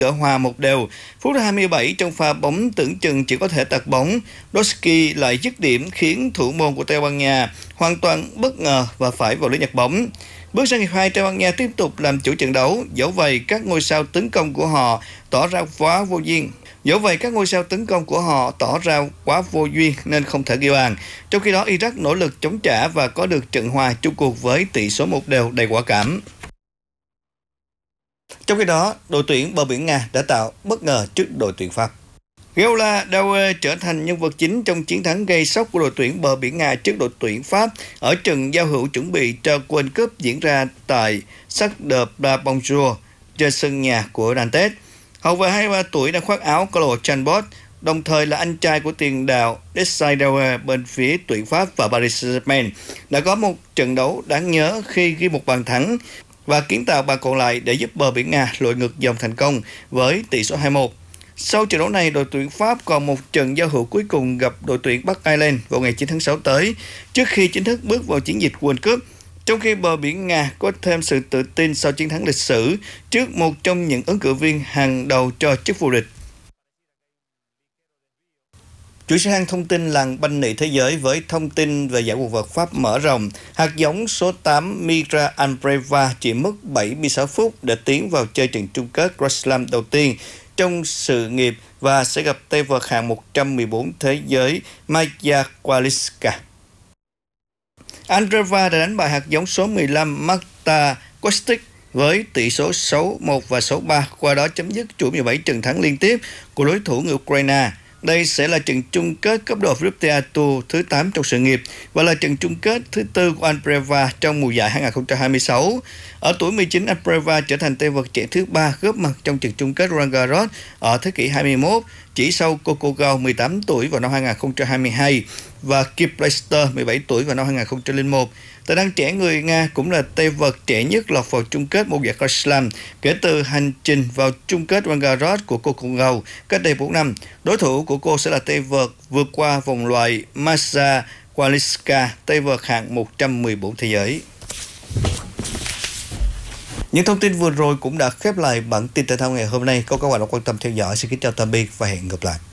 gỡ hòa một đều. Phút 27 trong pha bóng tưởng chừng chỉ có thể tạt bóng, Doski lại dứt điểm khiến thủ môn của Tây Ban Nha hoàn toàn bất ngờ và phải vào lưới nhặt bóng. Bước sang hiệp 2, Tây Ban Nha tiếp tục làm chủ trận đấu, dẫu vậy các ngôi sao tấn công của họ tỏ ra quá vô duyên nên không thể ghi bàn. Trong khi đó, Iraq nỗ lực chống trả và có được trận hòa chung cuộc với tỷ số 1 đều đầy quả cảm. Trong khi đó, đội tuyển bờ biển Nga đã tạo bất ngờ trước đội tuyển Pháp. Gheola Daue trở thành nhân vật chính trong chiến thắng gây sốc của đội tuyển bờ biển Nga trước đội tuyển Pháp ở trận giao hữu chuẩn bị cho World Cup diễn ra tại Stade de Bonjour trên sân nhà của Nantes. Hậu vệ 23 tuổi đã khoác áo câu lạc bộ Chambord, đồng thời là anh trai của tiền đạo Desai Daue bên phía tuyển Pháp và Paris Saint-Germain, đã có một trận đấu đáng nhớ khi ghi một bàn thắng và kiến tạo bàn còn lại để giúp bờ biển Nga lội ngược dòng thành công với tỷ số 2-1. Sau trận đấu này, đội tuyển Pháp còn một trận giao hữu cuối cùng gặp đội tuyển Bắc Ireland vào ngày 9 tháng 6 tới, trước khi chính thức bước vào chiến dịch World Cup, trong khi bờ biển Nga có thêm sự tự tin sau chiến thắng lịch sử trước một trong những ứng cử viên hàng đầu cho chức vô địch. Chuyển sang thông tin làng banh nị thế giới với thông tin về giải quần vợt Pháp mở rộng. Hạt giống số 8 Mira Andreeva chỉ mất 76 phút để tiến vào chơi trận chung kết Grand Slam đầu tiên trong sự nghiệp và sẽ gặp tay vợt hạng 114 thế giới Maja Kowalska. Andreeva đã đánh bại hạt giống số 15 Marta Kostyk với tỷ số 6-1 và 6-3, qua đó chấm dứt chuỗi 17 trận thắng liên tiếp của đối thủ người Ukraine. Đây sẽ là trận chung kết cấp độ WTA Tour thứ 8 trong sự nghiệp và là trận chung kết thứ 4 của Andreeva trong mùa giải 2026. Ở tuổi 19, Andreeva trở thành tay vợt trẻ thứ 3 góp mặt trong trận chung kết Roland Garros ở thế kỷ 21, chỉ sau Coco Gauff 18 tuổi vào năm 2022 và Kim Clijsters 17 tuổi vào năm 2001. Tài năng trẻ người Nga cũng là tay vợt trẻ nhất lọt vào chung kết môn giải Grand Slam kể từ hành trình vào chung kết Roland Garros của Coco Gauff cách đây 4 năm. Đối thủ của cô sẽ là tay vợt vượt qua vòng loại Maja Kowalska, tay vợt hạng 114 thế giới. Những thông tin vừa rồi cũng đã khép lại bản tin thể thao ngày hôm nay. Các bạn đã quan tâm theo dõi. Xin kính chào tạm biệt và hẹn gặp lại.